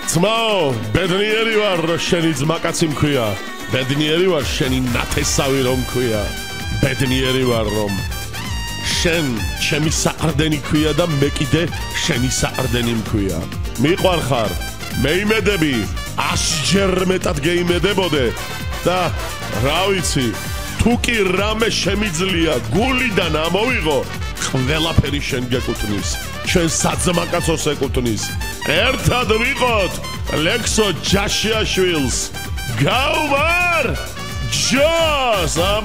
ძმაო, ბედნიერი ვარ, რომ შენი ძმაკაცი მქვია. ბედნიერი ვარ, შენი ნათესავი რომ მქვია. ბედნიერი ვარ, რომ შენ ჩემი საყრდენი ქვია და მე კიდე შენი საყრდენი მქვია. მიყვარხარ, მეიმედები, 100-ჯერ მეტად გეიმედებოდე და რა ვიცი, თუ კი რამე შემიძლია გულიდან ამოვიღო, ყველაფერი შენ გეკუთვნის, ჩვენ საძმაკაცოს ეკუთვნის. ერთად ვიყოთ ლექსო ჯაშიაშვილს. გავმარ ჯოს